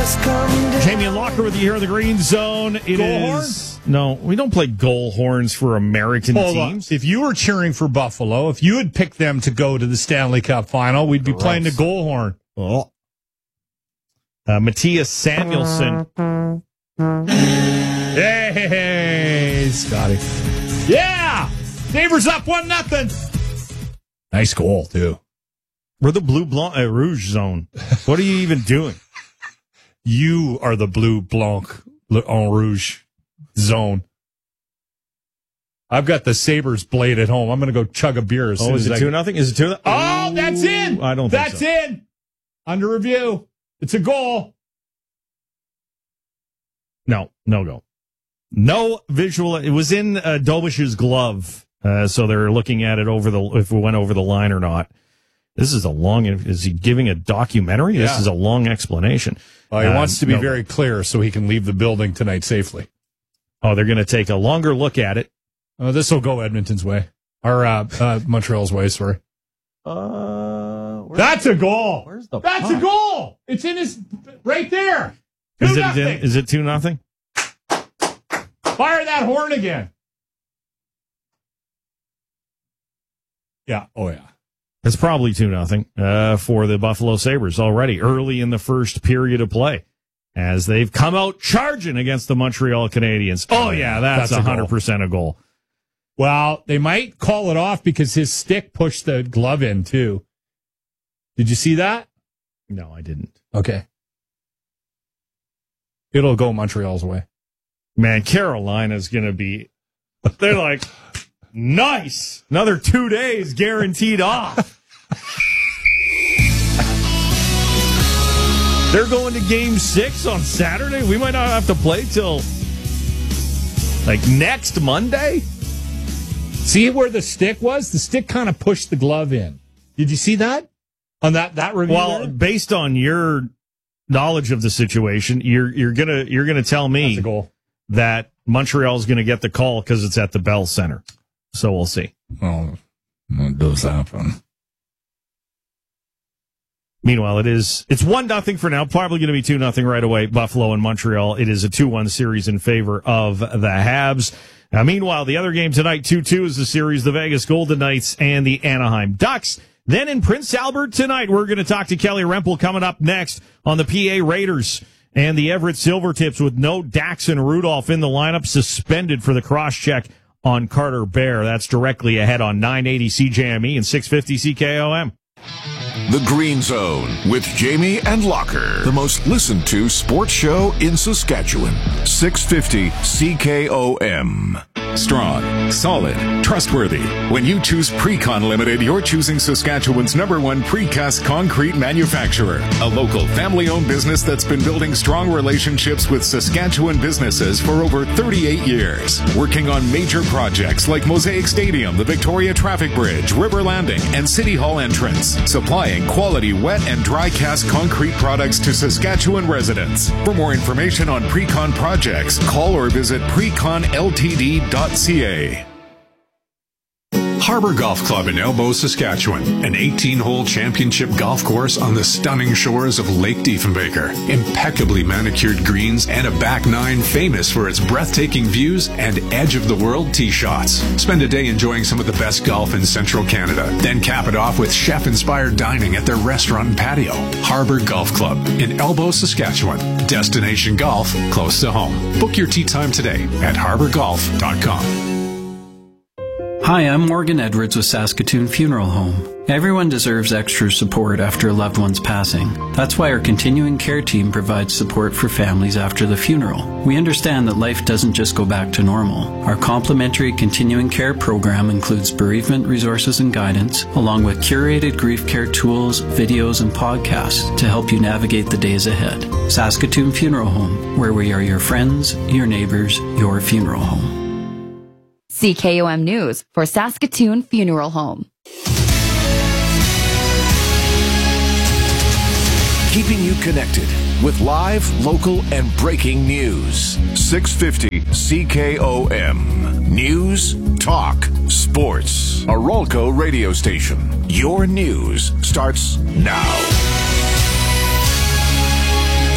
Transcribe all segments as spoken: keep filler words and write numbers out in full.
Jamie and Locker with you here in the Green Zone. It Goal is horn? No, we don't play goal horns for American Hold teams. On. If you were cheering for Buffalo, if you had picked them to go to the Stanley Cup final, we'd be Gross. playing the goal horn. Oh. Uh, Matthias Samuelsson. Hey, Scotty. Yeah! Sabres up one nothing. Nice goal, too. We're the Blue Blanc uh, Rouge zone. What are you even doing? You are the Blue Blanc en Rouge zone. I've got the Sabres blade at home. I'm going to go chug a beer as oh, soon is as it I two nothing? Is it two? Oh, that's in. I don't That's think so. in. Under review. It's a goal. No, no go. No visual. It was in uh, Dobish's glove, uh, so they're looking at it over the if we went over the line or not. This is a long. Is he giving a documentary? Yeah. This is a long explanation. Well, he Uh, wants to be no. very clear so he can leave the building tonight safely. Oh, they're going to take a longer look at it. Oh, this will go Edmonton's way. Or uh, uh, Montreal's way, sorry. Uh, That's a goal. Where's the That's puck? a goal. It's in his right there. Two Is it, nothing. is it two nothing? Fire that horn again. Yeah. Oh, yeah. It's probably two nothing uh, for the Buffalo Sabres already early in the first period of play as they've come out charging against the Montreal Canadiens. Oh, yeah, that's, That's a one goal. hundred percent a goal. Well, they might call it off because his stick pushed the glove in, too. Did you see that? No, I didn't. Okay. It'll go Montreal's way. Man, Carolina's going to be, they're like, nice. Another two days guaranteed off. They're going to game six on Saturday. We might not have to play till like next Monday. See where the stick was? The stick kind of pushed the glove in. Did you see that? On that, that review? Well, there? based on your knowledge of the situation, you're you're gonna you're gonna tell me That's a goal. that Montreal's gonna get the call because it's at the Bell Center. So we'll see. Oh, it does happen. Meanwhile, it is it's one nothing for now. Probably going to be two nothing right away. Buffalo and Montreal. It is a two one series in favor of the Habs. Now, meanwhile, the other game tonight, two two, is the series, the Vegas Golden Knights and the Anaheim Ducks. Then in Prince Albert tonight, we're going to talk to Kelly Rempel coming up next on the P A Raiders and the Everett Silvertips with no Daxon Rudolph in the lineup, suspended for the cross-check on Carter Bear. That's directly ahead on nine eighty C J M E and six fifty C K O M. The Green Zone with Jamie and Locker. The most listened to sports show in Saskatchewan. six fifty C K O M. Strong, solid, trustworthy. When you choose Precon Limited, you're choosing Saskatchewan's number one precast concrete manufacturer. A local family-owned business that's been building strong relationships with Saskatchewan businesses for over thirty-eight years. Working on major projects like Mosaic Stadium, the Victoria Traffic Bridge, River Landing, and City Hall entrance. Supplying quality wet and dry cast concrete products to Saskatchewan residents. For more information on Precon projects, call or visit precon l t d dot c a. Harbor Golf Club in Elbow, Saskatchewan, an eighteen-hole championship golf course on the stunning shores of Lake Diefenbaker. Impeccably manicured greens and a back nine famous for its breathtaking views and edge-of-the-world tee shots. Spend a day enjoying some of the best golf in central Canada. Then cap it off with chef-inspired dining at their restaurant and patio. Harbor Golf Club in Elbow, Saskatchewan. Destination golf close to home. Book your tee time today at harbor golf dot com. Hi, I'm Morgan Edwards with Saskatoon Funeral Home. Everyone deserves extra support after a loved one's passing. That's why our continuing care team provides support for families after the funeral. We understand that life doesn't just go back to normal. Our complimentary continuing care program includes bereavement resources and guidance, along with curated grief care tools, videos, and podcasts to help you navigate the days ahead. Saskatoon Funeral Home, where we are your friends, your neighbors, your funeral home. C K O M News for Saskatoon Funeral Home. Keeping you connected with live, local, and breaking news. six fifty C K O M. News, talk, sports. A Rolco radio station. Your news starts now.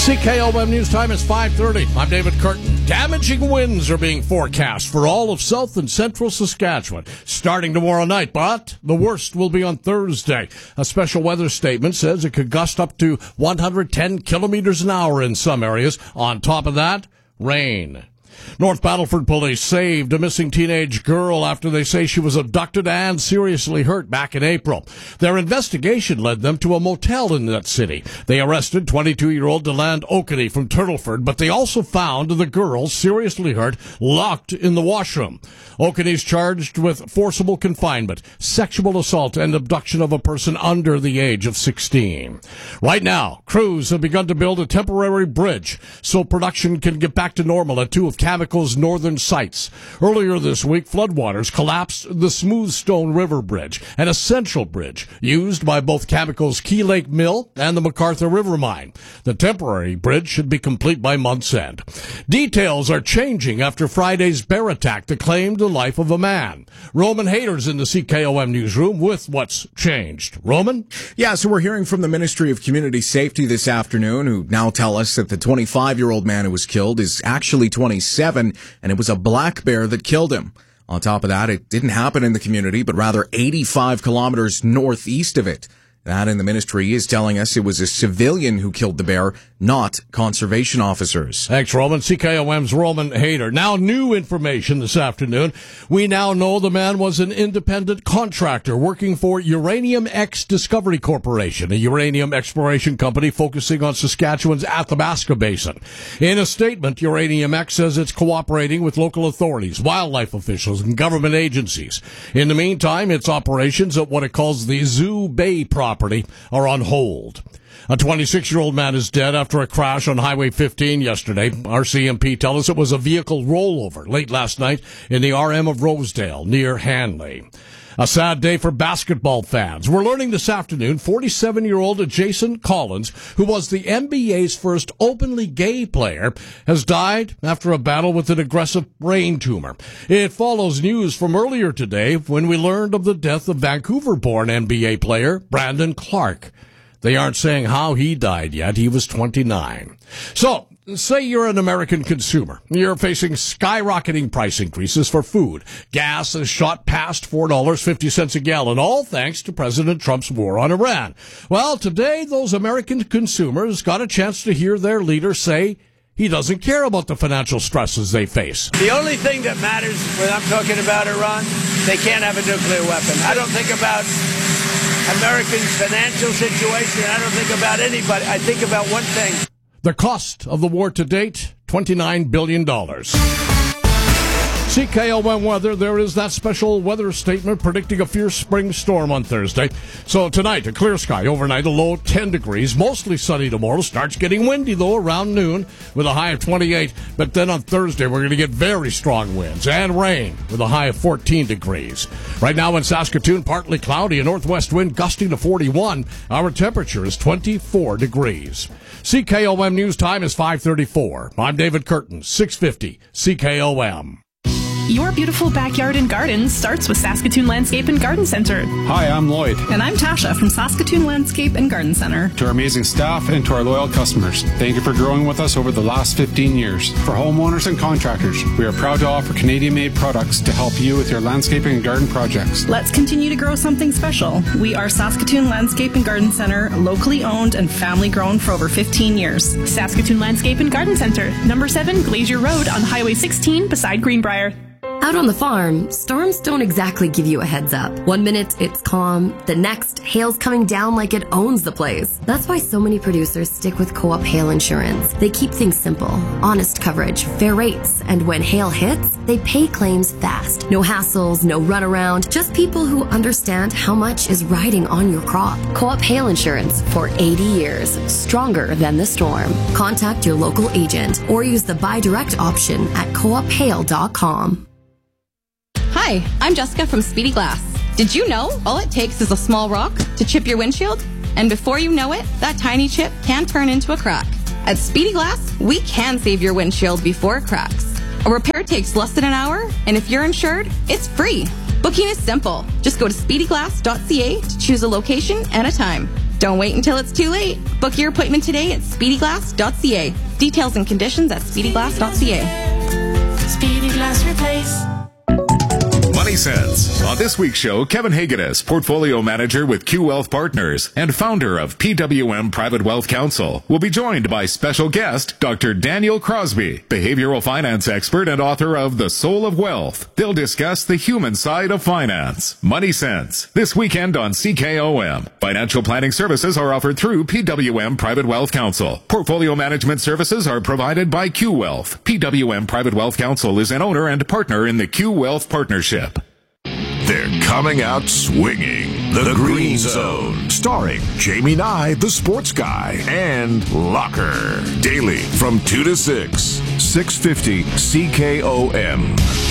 C K O M News Time is five thirty. I'm David Curtin. Damaging winds are being forecast for all of south and central Saskatchewan starting tomorrow night, but the worst will be on Thursday. A special weather statement says it could gust up to one hundred ten kilometers an hour in some areas. On top of that, rain. North Battleford police saved a missing teenage girl after they say she was abducted and seriously hurt back in April. Their investigation led them to a motel in that city. They arrested twenty-two-year-old Deland Oakney from Turtleford, but they also found the girl seriously hurt, locked in the washroom. Oakney's charged with forcible confinement, sexual assault, and abduction of a person under the age of sixteen. Right now, crews have begun to build a temporary bridge so production can get back to normal at two of Cameco's northern sites. Earlier this week, floodwaters collapsed the Smoothstone River Bridge, an essential bridge used by both Cameco's Key Lake Mill and the MacArthur River Mine. The temporary bridge should be complete by month's end. Details are changing after Friday's bear attack that claimed the life of a man. Roman Hayter's in the C K O M newsroom with what's changed. Roman? Yeah, so we're hearing from the Ministry of Community Safety this afternoon, who now tell us that the twenty-five-year-old man who was killed is actually twenty-seven, and it was a black bear that killed him. On top of that, it didn't happen in the community, but rather eighty-five kilometers northeast of it. That in the ministry is telling us it was a civilian who killed the bear, not conservation officers. Thanks, Roman. C K O M's Roman Hayter. Now, new information this afternoon. We now know the man was an independent contractor working for Uranium X Discovery Corporation, a uranium exploration company focusing on Saskatchewan's Athabasca Basin. In a statement, Uranium X says it's cooperating with local authorities, wildlife officials, and government agencies. In the meantime, its operations at what it calls the Zoo Bay property are on hold. A twenty-six-year-old man is dead after a crash on Highway fifteen yesterday. R C M P tell us it was a vehicle rollover late last night in the R M of Rosedale near Hanley. A sad day for basketball fans. We're learning this afternoon forty-seven-year-old Jason Collins, who was the N B A's first openly gay player, has died after a battle with an aggressive brain tumor. It follows news from earlier today when we learned of the death of Vancouver-born N B A player Brandon Clark. They aren't saying how he died yet. He was twenty-nine. So, say you're an American consumer. You're facing skyrocketing price increases for food. Gas has shot past four dollars and fifty cents a gallon, all thanks to President Trump's war on Iran. Well, today, those American consumers got a chance to hear their leader say he doesn't care about the financial stresses they face. The only thing that matters when I'm talking about Iran, they can't have a nuclear weapon. I don't think about Americans' financial situation. I don't think about anybody. I think about one thing. The cost of the war to date, twenty-nine billion dollars. C K O M weather, there is that special weather statement predicting a fierce spring storm on Thursday. So tonight, a clear sky overnight, a low ten degrees, mostly sunny tomorrow. Starts getting windy, though, around noon with a high of twenty-eight. But then on Thursday, we're going to get very strong winds and rain with a high of fourteen degrees. Right now in Saskatoon, partly cloudy, a northwest wind gusting to forty-one. Our temperature is twenty-four degrees. C K O M News Time is five thirty-four. I'm David Curtin, six fifty C K O M. Your beautiful backyard and garden starts with Saskatoon Landscape and Garden Center. Hi, I'm Lloyd. And I'm Tasha from Saskatoon Landscape and Garden Center. To our amazing staff and to our loyal customers, thank you for growing with us over the last fifteen years. For homeowners and contractors, we are proud to offer Canadian-made products to help you with your landscaping and garden projects. Let's continue to grow something special. We are Saskatoon Landscape and Garden Center, locally owned and family grown for over fifteen years. Saskatoon Landscape and Garden Center, number seven Glacier Road on Highway sixteen beside Greenbrier. Out on the farm, storms don't exactly give you a heads up. One minute it's calm, the next, hail's coming down like it owns the place. That's why so many producers stick with Co-op Hail Insurance. They keep things simple, honest coverage, fair rates, and when hail hits, they pay claims fast. No hassles, no runaround, just people who understand how much is riding on your crop. Co-op Hail Insurance for eighty years, stronger than the storm. Contact your local agent or use the buy direct option at co op hail dot com. Hi, I'm Jessica from Speedy Glass. Did you know all it takes is a small rock to chip your windshield? And before you know it, that tiny chip can turn into a crack. At Speedy Glass, we can save your windshield before it cracks. A repair takes less than an hour, and if you're insured, it's free. Booking is simple. Just go to speedy glass dot c a to choose a location and a time. Don't wait until it's too late. Book your appointment today at speedy glass dot c a. Details and conditions at speedy glass dot c a. Speedy Glass Replace. Money Sense. On this week's show, Kevin Hagenes, portfolio manager with Q Wealth Partners and founder of P W M Private Wealth Counsel, will be joined by special guest Doctor Daniel Crosby, behavioral finance expert and author of The Soul of Wealth. They'll discuss the human side of finance. Money Sense, this weekend on C K O M. Financial planning services are offered through P W M Private Wealth Counsel. Portfolio management services are provided by Q Wealth. P W M Private Wealth Counsel is an owner and partner in the Q Wealth Partnership. They're coming out swinging. The, the Green, Green Zone. Starring Jamie Nye, the sports guy, and Locker. Daily from two to six. six fifty C K O M.